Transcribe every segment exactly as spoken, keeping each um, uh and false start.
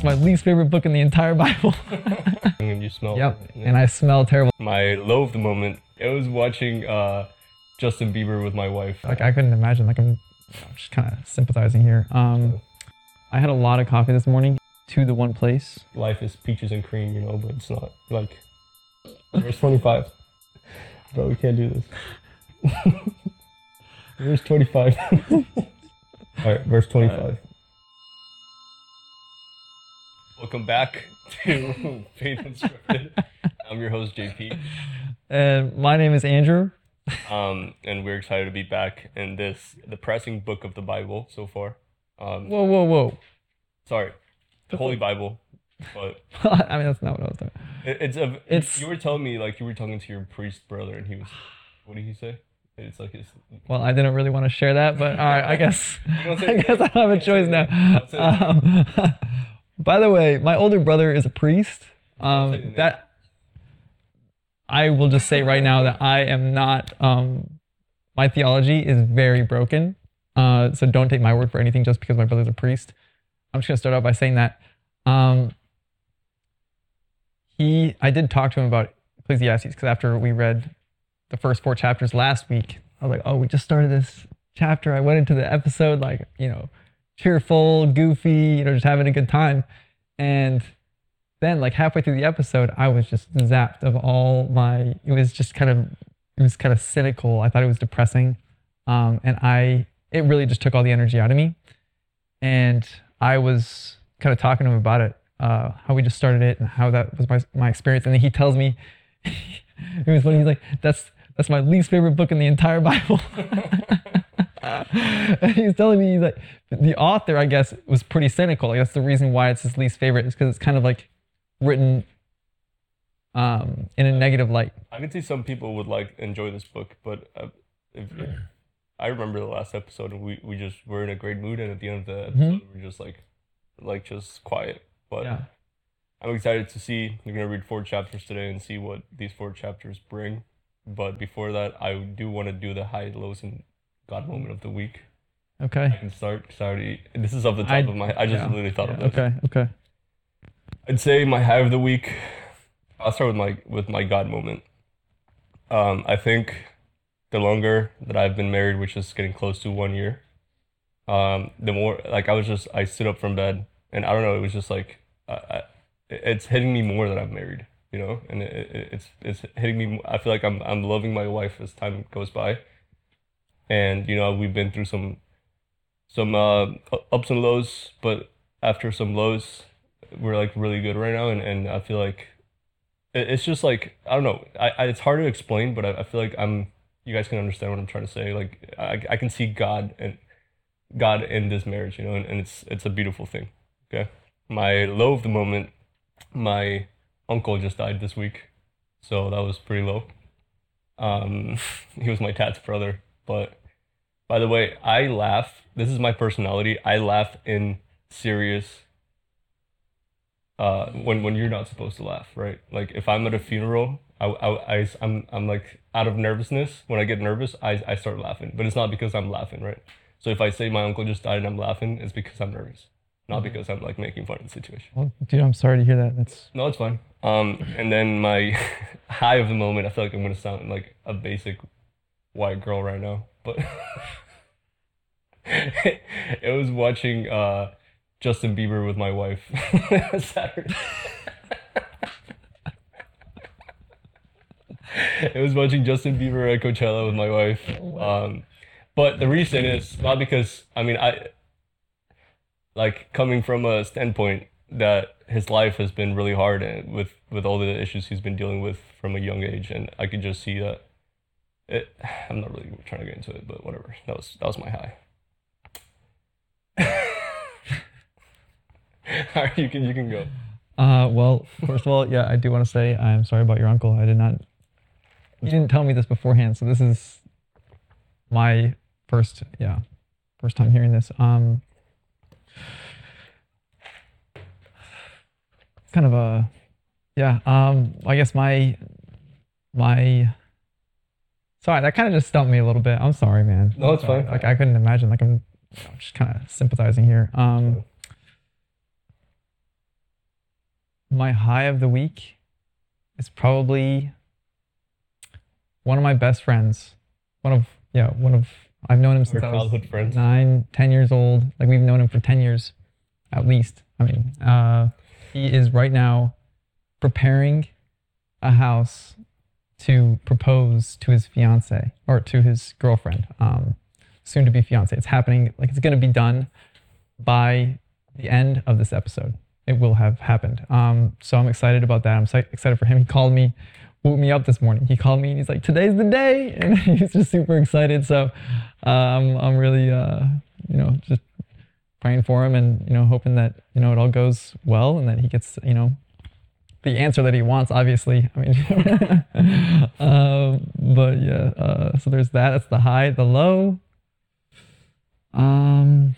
That's my least favorite book in the entire Bible. And you smell. Yep, Yeah. and I smell terrible. My low of the moment, it was watching uh, Justin Bieber with my wife. Like, I couldn't imagine, like, I'm, I'm just kind of sympathizing here. Um, I had a lot of coffee this morning to the one place. Life is peaches and cream, you know, but it's not. Like, verse twenty-five. Bro, we can't do this. Verse twenty-five. Alright, verse twenty-five. Welcome back to Faith Unscripted. I'm your host, J P. And my name is Andrew. Um, and we're excited to be back in this depressing book of the Bible so far. Um, Whoa, whoa, whoa. Sorry, the Holy Bible. But I mean, that's not what I was talking about. it, it's a. It's- You were telling me like you were talking to your priest brother, and he was. What did he say? It's like his. Well, I didn't really want to share that, but all right, I guess don't say I guess I don't have a choice now. Don't say that. Um, by the way, my older brother is a priest. say the Um, name. that I will just say right now that I am not. Um, my theology is very broken. Uh, so don't take my word for anything just because my brother's a priest. I'm just gonna start out by saying that. Um, he, I did talk to him about Ecclesiastes because after we read the first four chapters last week, I was like, oh, we just started this chapter. I went into the episode like, you know, cheerful, goofy, you know, just having a good time. And then like halfway through the episode, I was just zapped of all my, it was just kind of, it was kind of cynical. I thought it was depressing. Um, and I, it really just took all the energy out of me. And I was kind of talking to him about it, uh, how we just started it and how that was my, my experience. And then he tells me, it was funny, he's like, that's, that's my least favorite book in the entire Bible. And he's telling me, he's like, the author, I guess, was pretty cynical. Like, that's the reason why it's his least favorite, is because it's kind of like written um, in a negative light. I can see some people would like enjoy this book, but uh, if, if, I remember the last episode, and we, we just were in a great mood, and at the end of the episode, Mhm. we're just like, like just quiet. But Yeah. I'm excited to see. We're gonna read four chapters today and see what these four chapters bring. But before that, I do want to do the high, lows, and God moment of the week. I Okay. can start. Sorry, this is off the top I- of my. I just yeah, literally thought Yeah, of this. okay. Okay. I'd say my high of the week. I'll start with my with my God moment. Um, I think the longer that I've been married, which is getting close to one year, um, the more like I was just I stood up from bed, and I don't know, it was just like I, I, it's hitting me more that I'm married, you know, and it, it, it's it's hitting me. I feel like I'm I'm loving my wife as time goes by, and you know we've been through some some uh, ups and lows, but after some lows, we're like really good right now, and, and I feel like it, it's just like I don't know. I, I it's hard to explain, but I, I feel like I'm. You guys can understand what I'm trying to say. Like I I can see God and God in this marriage, you know, and, and it's it's a beautiful thing. Okay. My low of the moment, my uncle just died this week, so that was pretty low. Um, he was my dad's brother, but by the way, I laugh. This is my personality. I laugh in serious. Uh, when when you're not supposed to laugh, right? Like if I'm at a funeral, I I I I'm I'm like out of nervousness. When I get nervous, I I start laughing, but it's not because I'm laughing, right? So if I say my uncle just died and I'm laughing, it's because I'm nervous, not Mhm. because I'm like making fun of the situation. Well, dude, I'm sorry to hear that. That's No, it's fine. Um, and then my high of the moment, I feel like I'm gonna sound like a basic white girl right now, but it was watching uh Justin Bieber with my wife Saturday. It was watching Justin Bieber at Coachella with my wife. Um, but the reason is not because I mean I like coming from a standpoint that his life has been really hard and with with all the issues he's been dealing with from a young age, and I could just see that. It, I'm not really trying to get into it, but whatever. That was that was my high. All right, you can you can go. Uh, well, first of all, yeah, I do want to say I'm sorry about your uncle. I did not, you didn't tell me this beforehand, so this is my first, yeah, first time hearing this. Um, kind of a, yeah, um, I guess my, my, sorry, that kind of just stumped me a little bit. I'm sorry, man. No, I'm it's sorry. fine. Like, I couldn't imagine, like, I'm you know, just kind of sympathizing here. Um, my high of the week is probably one of my best friends. One of yeah, one of I've known him since I was childhood friends. nine, ten years old. Like we've known him for ten years, at least. I mean, uh, he is right now preparing a house to propose to his fiance or to his girlfriend, um, soon to be fiance. It's happening. Like it's gonna be done by the end of this episode. It will have happened. Um, so I'm excited about that. I'm so excited for him. He called me, woke me up this morning. He called me and he's like, "Today's the day," and he's just super excited. So um, I'm really, uh, you know, just praying for him and you know, hoping that you know it all goes well and that he gets, you know, the answer that he wants. Obviously, I mean, um, but yeah. Uh, so there's that. That's the high. The low. Um.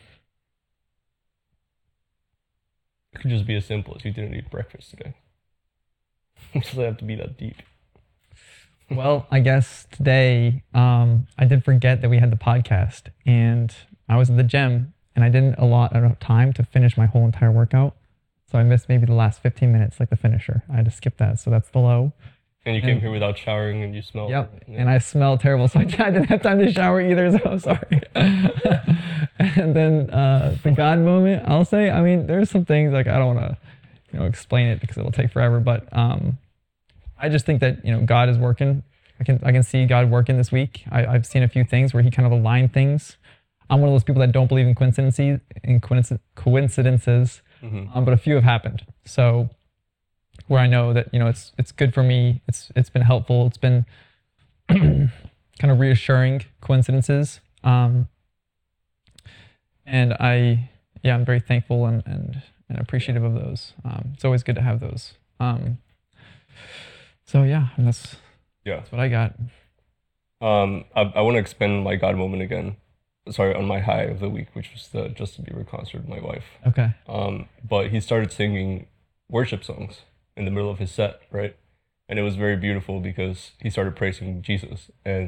It could just be as simple as you didn't eat breakfast today. It doesn't have to be that deep. Well, I guess today um, I did forget that we had the podcast, and I was at the gym, and I didn't allot enough time to finish my whole entire workout, so I missed maybe the last fifteen minutes, like the finisher. I had to skip that, so that's the low. And you And- came here without showering and you smelled. Yep, Yeah. and I smell terrible, so I didn't have time to shower either. So I'm sorry. And then uh, the God moment, I'll say. I mean, there's some things like I don't want to, you know, explain it because it'll take forever. But um, I just think that you know God is working. I can I can see God working this week. I, I've seen a few things where He kind of aligned things. I'm one of those people that don't believe in coincidences, in coinc- coincidences, Mhm. um, but a few have happened. So where I know that you know it's it's good for me. It's it's been helpful. It's been kind of reassuring coincidences. Um, and I yeah I'm very thankful and and, and appreciative of those. Um, it's always good to have those. Um, so yeah, and that's Yeah. that's what I got. Um, I, I want to expand my God moment again. Sorry, on my high of the week, which was the Justin Bieber concert with my wife. Okay. Um, but he started singing worship songs in the middle of his set, right? And it was very beautiful because he started praising Jesus. And